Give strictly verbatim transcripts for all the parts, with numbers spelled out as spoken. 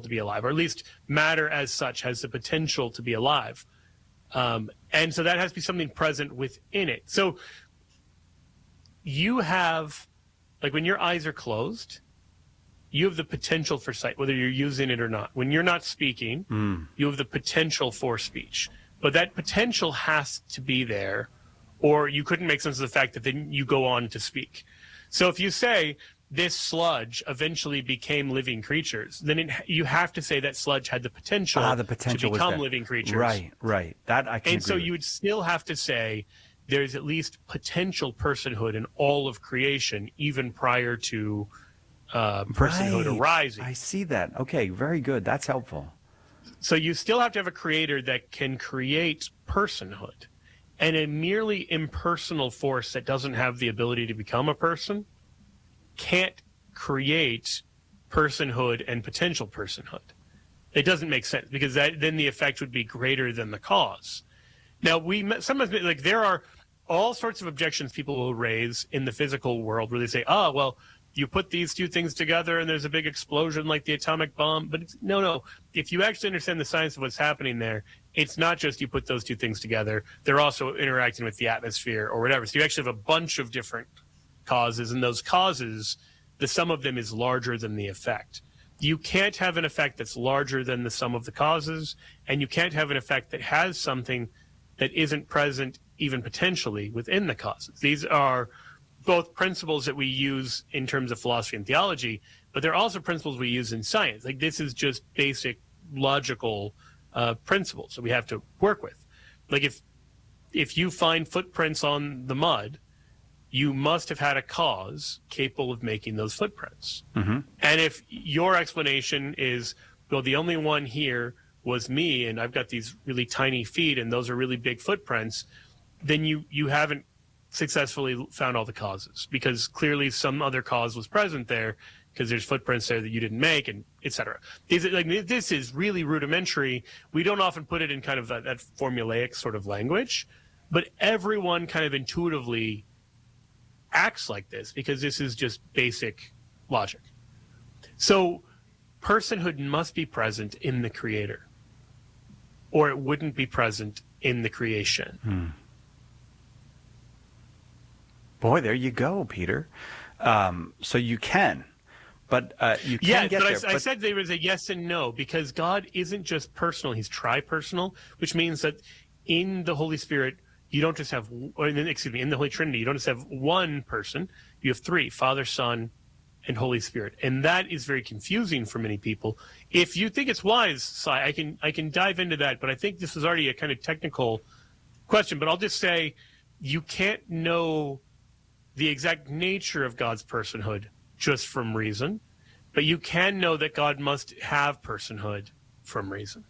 to be alive, or at least matter as such has the potential to be alive. Um, and so that has to be something present within it. So you have, like when your eyes are closed, you have the potential for sight, whether you're using it or not. When you're not speaking, mm. you have the potential for speech. But that potential has to be there, or you couldn't make sense of the fact that then you go on to speak. So if you say this sludge eventually became living creatures, then it, you have to say that sludge had the potential, ah, the potential to become was living creatures. Right, right. That I can And agree so with. you would still have to say there's at least potential personhood in all of creation, even prior to uh, personhood right. arising. I see that. Okay, very good. That's helpful. So you still have to have a creator that can create personhood. And a merely impersonal force that doesn't have the ability to become a person can't create personhood and potential personhood. It doesn't make sense, because that, then the effect would be greater than the cause. Now, we sometimes, like, there are all sorts of objections people will raise in the physical world where they say, oh, well, you put these two things together and there's a big explosion like the atomic bomb. But it's, no, no. If you actually understand the science of what's happening there, it's not just you put those two things together. They're also interacting with the atmosphere or whatever. So you actually have a bunch of different causes, and those causes, the sum of them is larger than the effect. You can't have an effect that's larger than the sum of the causes, and you can't have an effect that has something that isn't present even potentially within the causes. These are both principles that we use in terms of philosophy and theology, but they're also principles we use in science. Like, this is just basic logical uh, principles that we have to work with. Like, if if you find footprints on the mud, you must have had a cause capable of making those footprints. Mm-hmm. And if your explanation is, well, the only one here was me, and I've got these really tiny feet, and those are really big footprints, then you, you haven't successfully found all the causes, because clearly some other cause was present there, because there's footprints there that you didn't make, and et cetera. These, like, this is really rudimentary. We don't often put it in kind of that, that formulaic sort of language, but everyone kind of intuitively acts like this, because this is just basic logic. So personhood must be present in the creator, or it wouldn't be present in the creation. Hmm. Boy, there you go, Peter. Um, so you can, but uh, you can yeah, get but, there. I, but I said there was a yes and no, because God isn't just personal; He's tri-personal, which means that in the Holy Spirit, you don't just have, or in, excuse me, in the Holy Trinity, you don't just have one person; you have three: Father, Son, and Holy Spirit, and that is very confusing for many people. If you think it's wise, Si, I can I can dive into that, but I think this is already a kind of technical question. But I'll just say, you can't know the exact nature of God's personhood just from reason, but you can know that God must have personhood from reason.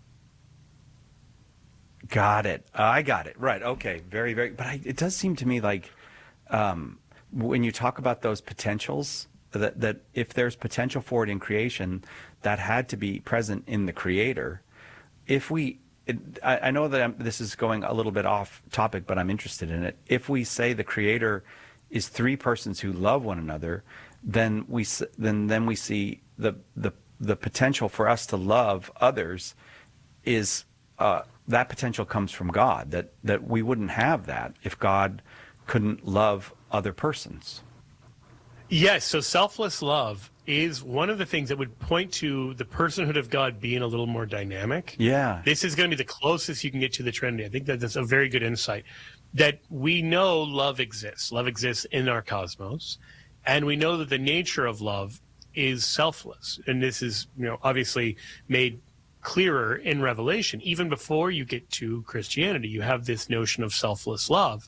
Got it. Uh, I got it. Right. Okay. Very, very. But I, it does seem to me like um, when you talk about those potentials, that, that if there's potential for it in creation, that had to be present in the creator. If we, it, I, I know that I'm, this is going a little bit off topic, but I'm interested in it. If we say the creator is three persons who love one another, then we then then we see the the the potential for us to love others is uh, that potential comes from God. That that we wouldn't have that if God couldn't love other persons. Yes, so selfless love is one of the things that would point to the personhood of God being a little more dynamic. Yeah. This is going to be the closest you can get to the Trinity. I think that that's a very good insight. That we know love exists. Love exists in our cosmos. And we know that the nature of love is selfless. And this is, you know, obviously made clearer in Revelation. Even before you get to Christianity, you have this notion of selfless love.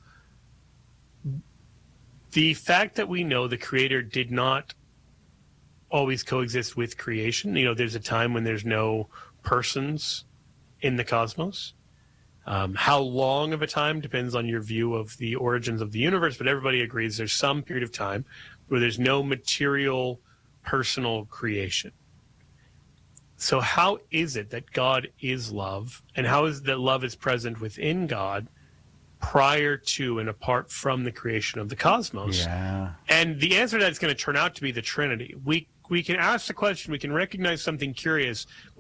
The fact that we know the Creator did not always coexist with creation, you know, there's a time when there's no persons in the cosmos. Um, how long of a time depends on your view of the origins of the universe, but everybody agrees there's some period of time where there's no material, personal creation. So how is it that God is love, and how is it that love is present within God prior to and apart from the creation of the cosmos? Yeah. And the answer to that is going to turn out to be the Trinity. We we can ask the question, we can recognize something curious.